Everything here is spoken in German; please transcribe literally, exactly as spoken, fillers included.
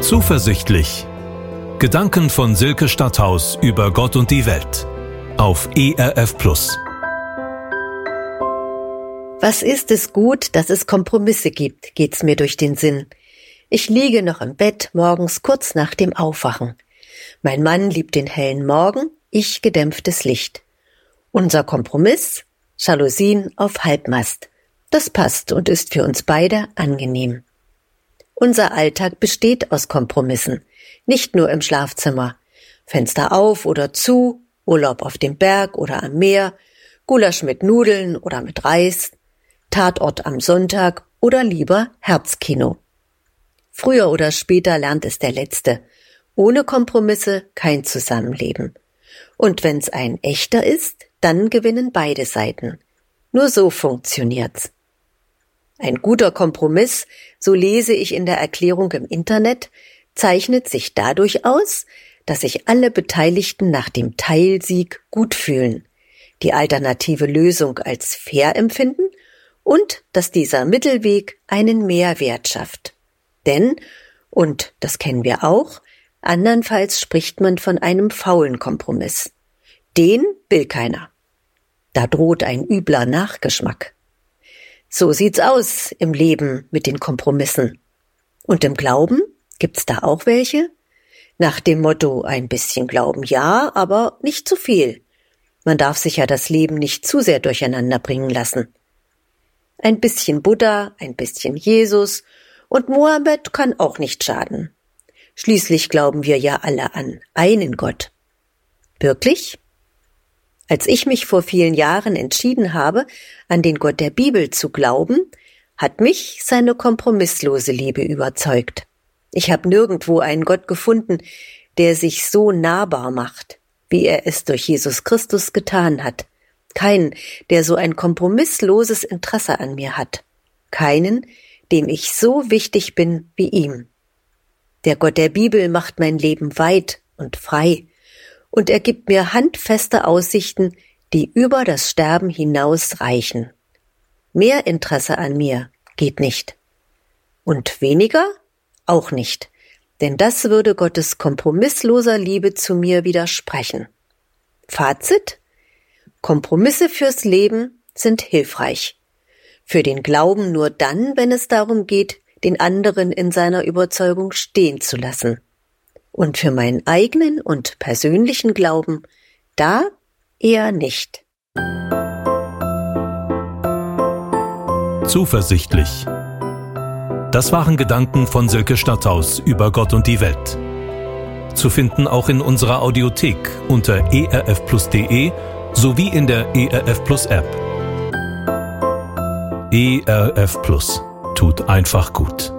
Zuversichtlich. Gedanken von Silke Stadthaus über Gott und die Welt. Auf E R F Plus. Was ist es gut, dass es Kompromisse gibt, geht's mir durch den Sinn. Ich liege noch im Bett morgens kurz nach dem Aufwachen. Mein Mann liebt den hellen Morgen, ich gedämpftes Licht. Unser Kompromiss? Jalousien auf Halbmast. Das passt und ist für uns beide angenehm. Unser Alltag besteht aus Kompromissen, nicht nur im Schlafzimmer. Fenster auf oder zu, Urlaub auf dem Berg oder am Meer, Gulasch mit Nudeln oder mit Reis, Tatort am Sonntag oder lieber Herzkino. Früher oder später lernt es der Letzte. Ohne Kompromisse kein Zusammenleben. Und wenn's ein echter ist, dann gewinnen beide Seiten. Nur so funktioniert's. Ein guter Kompromiss, so lese ich in der Erklärung im Internet, zeichnet sich dadurch aus, dass sich alle Beteiligten nach dem Teilsieg gut fühlen, die alternative Lösung als fair empfinden und dass dieser Mittelweg einen Mehrwert schafft. Denn, und das kennen wir auch, andernfalls spricht man von einem faulen Kompromiss. Den will keiner. Da droht ein übler Nachgeschmack. So sieht's aus im Leben mit den Kompromissen. Und im Glauben, gibt's da auch welche? Nach dem Motto, ein bisschen Glauben ja, aber nicht zu viel. Man darf sich ja das Leben nicht zu sehr durcheinander bringen lassen. Ein bisschen Buddha, ein bisschen Jesus und Mohammed kann auch nicht schaden. Schließlich glauben wir ja alle an einen Gott. Wirklich? Als ich mich vor vielen Jahren entschieden habe, an den Gott der Bibel zu glauben, hat mich seine kompromisslose Liebe überzeugt. Ich habe nirgendwo einen Gott gefunden, der sich so nahbar macht, wie er es durch Jesus Christus getan hat. Keinen, der so ein kompromissloses Interesse an mir hat. Keinen, dem ich so wichtig bin wie ihm. Der Gott der Bibel macht mein Leben weit und frei. Und er gibt mir handfeste Aussichten, die über das Sterben hinaus reichen. Mehr Interesse an mir geht nicht. Und weniger auch nicht, denn das würde Gottes kompromissloser Liebe zu mir widersprechen. Fazit: Kompromisse fürs Leben sind hilfreich. Für den Glauben nur dann, wenn es darum geht, den anderen in seiner Überzeugung stehen zu lassen. Und für meinen eigenen und persönlichen Glauben, da eher nicht. Zuversichtlich. Das waren Gedanken von Silke Stadthaus über Gott und die Welt. Zu finden auch in unserer Audiothek unter e r f plus punkt d e sowie in der E R F Plus App. E R F Plus tut einfach gut.